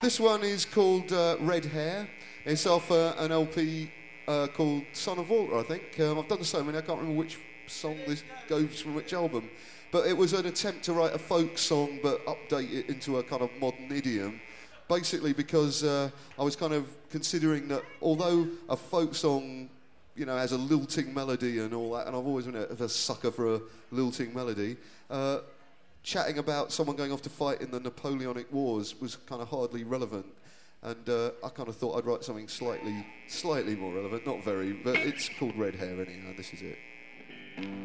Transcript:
This one is called Red Hair. It's off an LP called Son of Water, I think. I've done so many, I can't remember which song this goes from which album. But it was an attempt to write a folk song but update it into a kind of modern idiom. Basically because I was kind of considering that although a folk song, you know, has a lilting melody and all that, and I've always been a sucker for a lilting melody, chatting about someone going off to fight in the Napoleonic Wars was kind of hardly relevant. And I kind of thought I'd write something slightly more relevant, not very, but it's called Red Hair anyhow, and this is it.